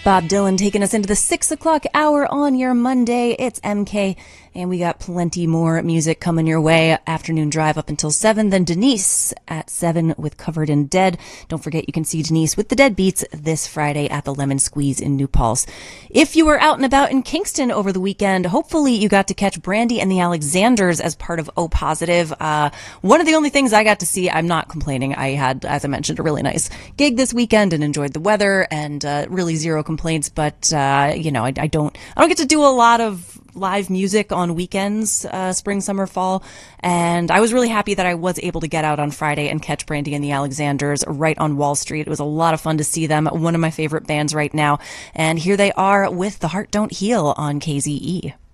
Bob Dylan taking us into the 6 o'clock hour on your Monday. It's MK, and we got plenty more music coming your way. Afternoon drive up until 7, then Denise at 7 with Covered in Dead. Don't forget you can see Denise with the Dead Beats this Friday at the Lemon Squeeze in New Paltz. If you were out and about in Kingston over the weekend, hopefully you got to catch Brandy and the Alexanders as part of O Positive. One of the only things I got to see, I'm not complaining. I had, as I mentioned, a really nice gig this weekend and enjoyed the weather and really zero complaints, but I don't get to do a lot of live music on weekends, spring, summer, fall, and I was really happy that I was able to get out on Friday and catch Brandy and the Alexanders right on Wall Street. It was a lot of fun to see them, one of my favorite bands right now, and here they are with The Heart Don't Heal on KZE.